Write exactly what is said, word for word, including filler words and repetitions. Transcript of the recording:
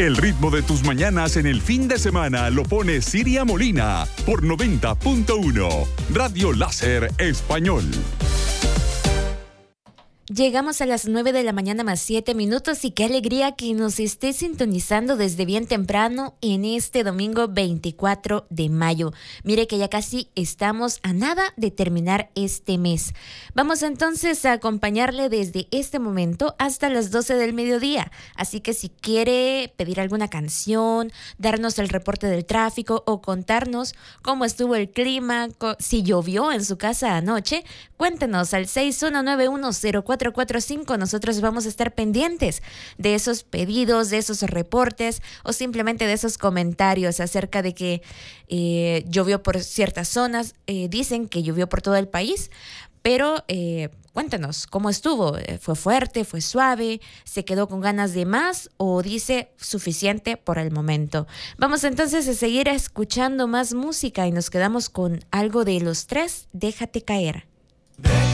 El ritmo de tus mañanas en el fin de semana lo pone Siria Molina por noventa punto uno, Radio Láser Español. Llegamos a las nueve de la mañana más siete minutos y qué alegría que nos esté sintonizando desde bien temprano en este domingo veinticuatro de mayo. Mire que ya casi estamos a nada de terminar este mes. Vamos entonces a acompañarle desde este momento hasta las doce del mediodía. Así que si quiere pedir alguna canción, darnos el reporte del tráfico o contarnos cómo estuvo el clima, si llovió en su casa anoche, cuéntenos al seis uno nueve uno cero cuatro cuatro cinco. Nosotros vamos a estar pendientes de esos pedidos, de esos reportes o simplemente de esos comentarios acerca de que eh, llovió por ciertas zonas. Eh, dicen que llovió por todo el país, pero eh, cuéntanos cómo estuvo. ¿Fue fuerte? ¿Fue suave? ¿Se quedó con ganas de más? ¿O dice suficiente por el momento? Vamos entonces a seguir escuchando más música y nos quedamos con algo de Los Tres, Déjate Caer.